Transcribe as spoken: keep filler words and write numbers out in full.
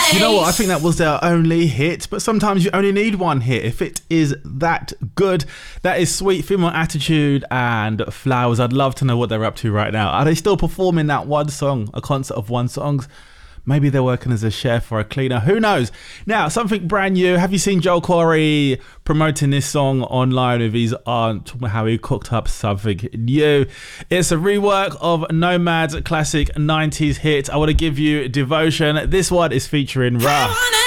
You know what? I think that was their only hit, but sometimes you only need one hit if it is that good. That is Sweet Female Attitude and Flowers. I'd love to know what they're up to right now. Are they still performing that one song, a concert of one songs? Maybe they're working as a chef or a cleaner. Who knows? Now, something brand new. Have you seen Joel Corey promoting this song online with his aunt, talking about how he cooked up something new? It's a rework of Nomad's classic nineties hit. I want to give you Devotion. This one is featuring Ra.